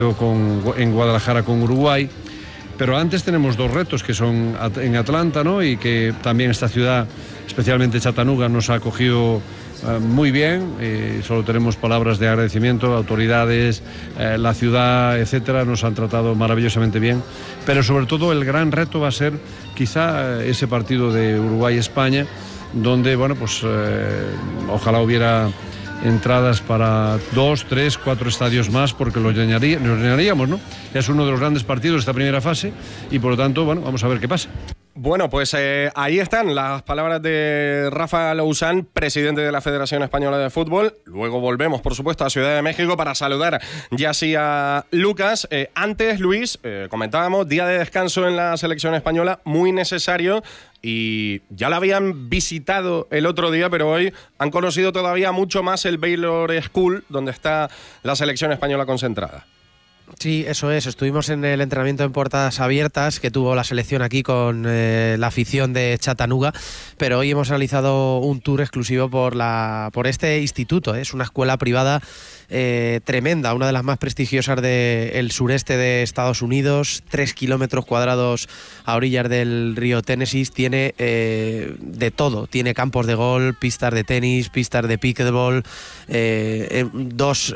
en Guadalajara con Uruguay. Pero antes tenemos dos retos que son en Atlanta, ¿no? Y que también esta ciudad, especialmente Chattanooga, nos ha acogido muy bien. Solo tenemos palabras de agradecimiento, autoridades, la ciudad, etcétera, nos han tratado maravillosamente bien. Pero sobre todo el gran reto va a ser quizá ese partido de Uruguay-España, donde, bueno, pues ojalá hubiera entradas para 2, 3, 4 estadios más, porque nos llenaríamos, ¿no? Es uno de los grandes partidos de esta primera fase y por lo tanto, bueno, vamos a ver qué pasa. Bueno, pues ahí están las palabras de Rafa Lousán, presidente de la Federación Española de Fútbol. Luego volvemos, por supuesto, a Ciudad de México para saludar ya sí a Lucas. Antes, Luis, comentábamos, día de descanso en la selección española, muy necesario. Y ya la habían visitado el otro día, pero hoy han conocido todavía mucho más el Baylor School, donde está la selección española concentrada. Sí, eso es. Estuvimos en el entrenamiento en puertas abiertas que tuvo la selección aquí con la afición de Chattanooga, pero hoy hemos realizado un tour exclusivo por este instituto. Es una escuela privada tremenda, una de las más prestigiosas del sureste de Estados Unidos, 3 kilómetros cuadrados a orillas del río Tennessee. Tiene de todo, tiene campos de golf, pistas de tenis, pistas de pickleball, dos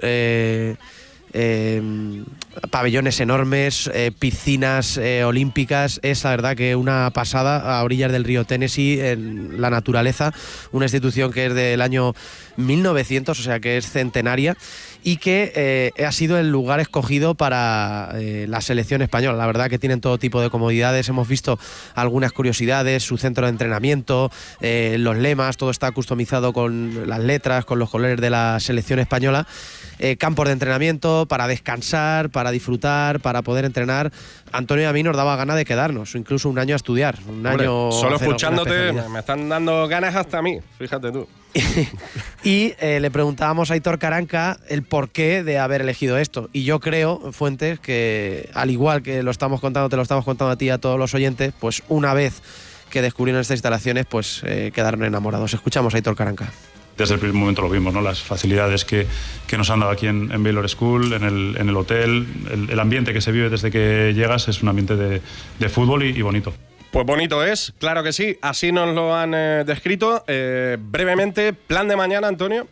pabellones enormes, piscinas olímpicas. Es la verdad que una pasada a orillas del río Tennessee, en la naturaleza, una institución que es del año 1900, o sea que es centenaria, y que ha sido el lugar escogido para la selección española. La verdad que tienen todo tipo de comodidades, hemos visto algunas curiosidades, su centro de entrenamiento, los lemas, todo está customizado con las letras, con los colores de la selección española. Campos de entrenamiento para descansar, para disfrutar, para poder entrenar. Antonio y a mí nos daba ganas de quedarnos, incluso un año a estudiar. Solo escuchándote me están dando ganas hasta a mí, fíjate tú. Y le preguntábamos a Aitor Caranca el porqué de haber elegido esto. Y yo creo, Fuentes, que al igual que te lo estamos contando a ti y a todos los oyentes, pues una vez que descubrieron estas instalaciones, pues quedaron enamorados. Escuchamos a Aitor Caranca. Desde el primer momento lo vimos, ¿no? Las facilidades que nos han dado aquí en Baylor School, en el hotel, el ambiente que se vive desde que llegas es un ambiente de fútbol y bonito. Pues bonito es, claro que sí, así nos lo han descrito. Brevemente, plan de mañana, Antonio.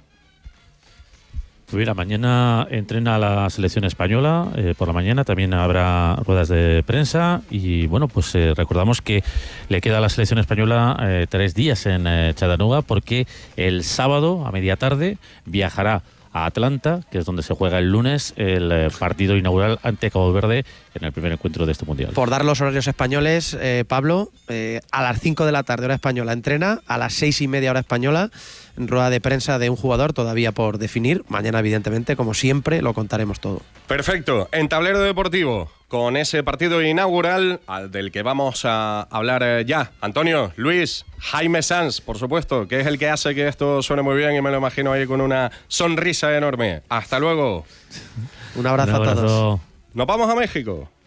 Pues mira, mañana entrena la selección española, por la mañana también habrá ruedas de prensa y bueno, pues recordamos que le queda a la selección española 3 días en Chattanooga, porque el sábado a media tarde viajará a Atlanta, que es donde se juega el lunes el partido inaugural ante Cabo Verde en el primer encuentro de este Mundial. Por dar los horarios españoles, Pablo, a las 5 de la tarde hora española entrena, a las 6:30 hora española, rueda de prensa de un jugador todavía por definir. Mañana, evidentemente, como siempre, lo contaremos todo. Perfecto. En Tablero Deportivo, con ese partido inaugural del que vamos a hablar ya. Antonio, Luis, Jaime Sanz, por supuesto, que es el que hace que esto suene muy bien y me lo imagino ahí con una sonrisa enorme. Hasta luego. Un abrazo a todos. Nos vamos a México.